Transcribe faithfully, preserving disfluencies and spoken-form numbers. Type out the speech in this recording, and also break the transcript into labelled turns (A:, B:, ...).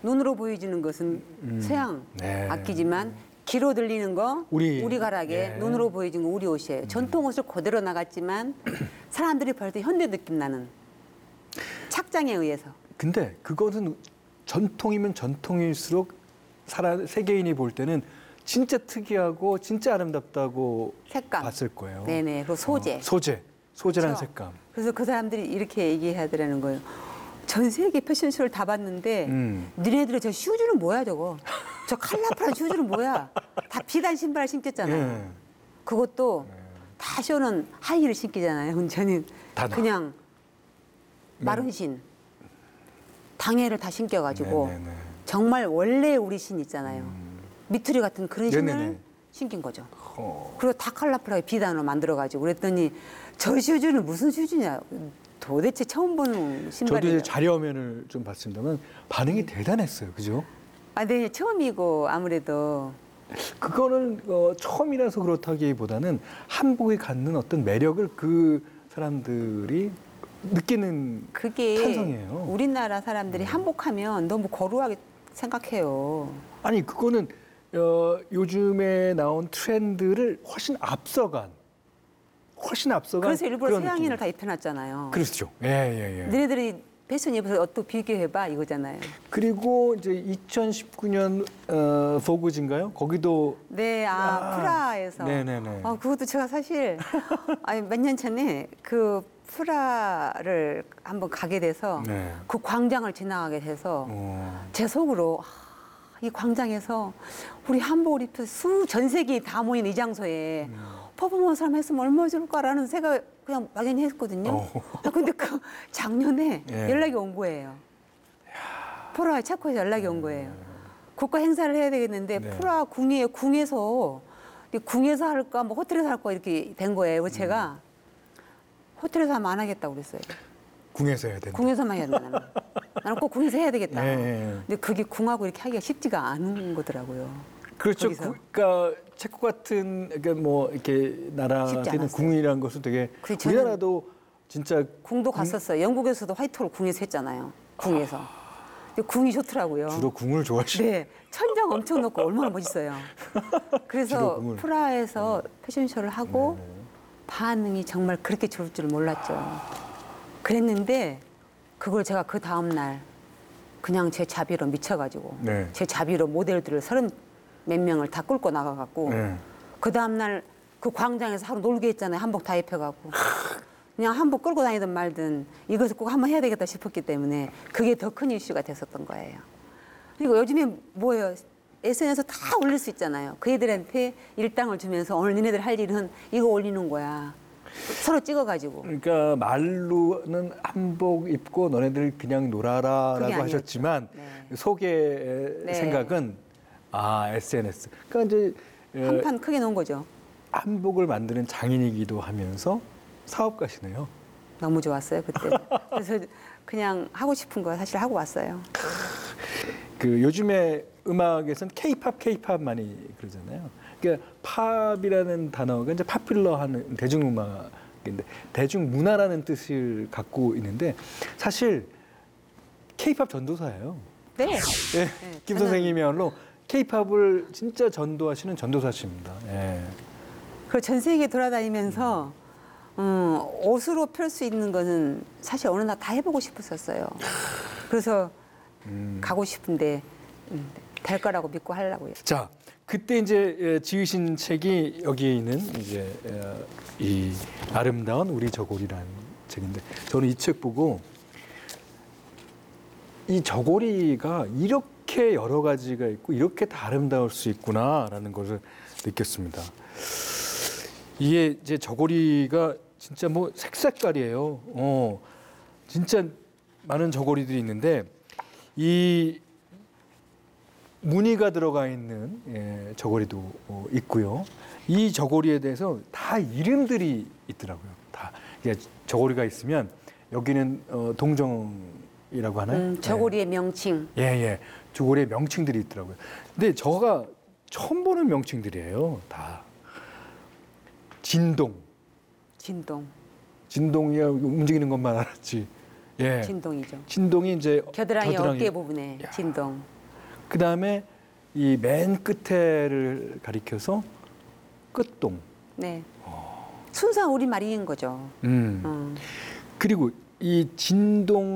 A: 눈으로 보여지는 것은
B: 음.
A: 서양
B: 네.
A: 악기지만 귀로 들리는 거
B: 우리,
A: 우리 가락에
B: 예.
A: 눈으로 보여지는 거 우리 옷이에요.
B: 음.
A: 전통 옷을 그대로 나갔지만 사람들이 볼 때 현대 느낌 나는 착장에 의해서.
B: 근데 그것은 전통이면 전통일수록 사람 세계인이 볼 때는 진짜 특이하고 진짜 아름답다고
A: 색감.
B: 봤을 거예요.
A: 네네. 그리고 소재.
B: 어, 소재, 소재랑
A: 그렇죠?
B: 색감.
A: 그래서 그 사람들이 이렇게 얘기하더라는 거예요. 전 세계 패션쇼를 다 봤는데
B: 음.
A: 니네들의 저 슈즈는 뭐야 저거? 저 칼라프란 슈즈는 뭐야? 다 비단 신발 신겼잖아요.
B: 예.
A: 그것도 다 쇼는 하이힐을 신기잖아요. 저는
B: 다 나.
A: 그냥
B: 네.
A: 마른 신, 당해를 다 신겨가지고
B: 네네네.
A: 정말 원래 우리 신 있잖아요. 미투리 같은 그런 신을
B: 네네네.
A: 신긴 거죠.
B: 어.
A: 그리고 다 컬러풀하게 비단으로 만들어가지고 그랬더니 저 슈즈는 무슨 슈즈냐? 도대체 처음 보는
B: 저도
A: 신발이에요.
B: 이제 자료화면을 좀 봤습니다만 반응이
A: 음.
B: 대단했어요. 그죠?
A: 아, 네, 처음이고 아무래도
B: 그거는 어, 처음이라서 그렇다기보다는 한복이 갖는 어떤 매력을 그 사람들이 느끼는
A: 그게
B: 탄성이에요.
A: 우리나라 사람들이 한복하면 너무 거루하게 생각해요.
B: 아니 그거는 어, 요즘에 나온 트렌드를 훨씬 앞서간, 훨씬 앞서간.
A: 그래서 일부러
B: 그런
A: 서양인을
B: 느낌.
A: 다 입혀놨잖아요.
B: 그렇죠. 예, 예, 예.
A: 너희들이 패션 입어서 어떻게 비교해봐 이거잖아요.
B: 그리고 이제 이천십구 년 어, 보그진가요? 거기도
A: 네, 아,
B: 아,
A: 프라에서.
B: 네네네.
A: 아, 그것도 제가 사실 아니 몇 년 전에 그 프라를 한번 가게 돼서
B: 네.
A: 그 광장을 지나가게 돼서
B: 어,
A: 제 속으로 아, 이 광장에서 우리 한복을 입혀서 수 전 세계 다 모인 이 장소에
B: 음.
A: 퍼포먼스를 한번 했으면 얼마나 좋을까라는 생각 그냥 막연히 했거든요.
B: 어.
A: 아, 근데 그 작년에
B: 예.
A: 연락이 온 거예요. 프라 체코에서 연락이 온 거예요. 국가 행사를 해야 되겠는데
B: 네.
A: 프라 궁에 궁에서 궁에서 할까 뭐 호텔에서 할까 이렇게 된 거예요. 그래서 제가 호텔에서 하면 안 하겠다고 그랬어요.
B: 궁에서 해야 된다.
A: 궁에서만 해야 된다. 나는. 나는 꼭 궁에서 해야 되겠다.
B: 예, 예.
A: 근데 그게 궁하고 이렇게 하기가 쉽지가 않은 거더라고요.
B: 그렇죠.
A: 거기서.
B: 구, 그러니까 체코 같은 그러니까 뭐 이렇게
A: 쉽지
B: 나라한테는
A: 않았어요.
B: 궁이라는 것은 되게
A: 그래, 저는
B: 우리나라도 진짜
A: 궁도 갔었어요. 영국에서도 화이트홀 궁에서 했잖아요. 궁에서. 근데 궁이 좋더라고요.
B: 주로 궁을 좋아하시는.
A: 네, 천장 엄청 높고 얼마나 멋있어요.
B: 주로
A: 그래서
B: 궁을.
A: 프라하에서 패션쇼를 하고
B: 네.
A: 반응이 정말 그렇게 좋을 줄 몰랐죠. 그랬는데 그걸 제가 그 다음 날 그냥 제 자비로 미쳐가지고
B: 네.
A: 제 자비로 모델들을 서른 몇 명을 다 끌고 나가갖고
B: 네.
A: 그 다음 날 그 광장에서 하루 놀게 했잖아요. 한복 다 입혀갖고 그냥 한복 끌고 다니든 말든 이것을 꼭 한번 해야 되겠다 싶었기 때문에 그게 더 큰 이슈가 됐었던 거예요. 그리고 요즘에 뭐예요? 에스엔에스 다 올릴 수 있잖아요. 그 애들한테 일당을 주면서 오늘 니네들 할 일은 이거 올리는 거야. 서로 찍어가지고.
B: 그러니까 말로는 한복 입고 너네들 그냥
A: 그게
B: 놀아라라고
A: 아니었죠.
B: 하셨지만
A: 네.
B: 속의
A: 네.
B: 생각은 아 에스엔에스. 그러니까 이제 어,
A: 한판 크게 놓은 거죠.
B: 한복을 만드는 장인이기도 하면서 사업가시네요.
A: 너무 좋았어요 그때. 그래서 그냥 하고 싶은 거 사실 하고 왔어요.
B: 그 요즘에 음악에선 K-팝, K-팝 많이 그러잖아요. 그러니까 팝이라는 단어가 이제 파퓰러하는 대중음악인데 대중문화라는 뜻을 갖고 있는데 사실 K-팝 전도사예요.
A: 네.
B: 예,
A: 네,
B: 김
A: 저는-
B: 선생님이야말로 K-팝을 진짜 전도하시는 전도사십니다. 예.
A: 그 전 세계 돌아다니면서 음, 옷으로 펼 수 있는 거는 사실 어느 날 다 해보고 싶었었어요. 그래서
B: 음.
A: 가고 싶은데 음, 될 거라고 믿고 하려고요.
B: 자, 그때 이제 예, 지으신 책이 여기에 있는 이제 어, 이 아름다운 우리 저고리라는 책인데 저는 이 책 보고 이 저고리가 이렇게 여러 가지가 있고 이렇게 다 아름다울 수 있구나라는 것을 느꼈습니다. 이게 이제 저고리가 진짜 뭐 색색깔이에요. 어, 진짜 많은 저고리들이 있는데 이 무늬가 들어가 있는 예, 저고리도 어, 있고요. 이 저고리에 대해서 다 이름들이 있더라고요. 다 이게 저고리가 있으면 여기는 어, 동정이라고 하나요?
A: 음, 저고리의 명칭.
B: 예, 예. 저고리의 명칭들이 있더라고요. 근데 저가 처음 보는 명칭들이에요. 다. 진동.
A: 진동.
B: 진동이야 움직이는 것만 알았지. 예.
A: 진동이죠.
B: 진동이 이제
A: 겨드랑이 어깨 부분에
B: 야.
A: 진동.
B: 그 다음에 이 맨 끝에를 가리켜서 끝동.
A: 네. 순수한 우리말인 거죠.
B: 음.
A: 어.
B: 그리고 이 진동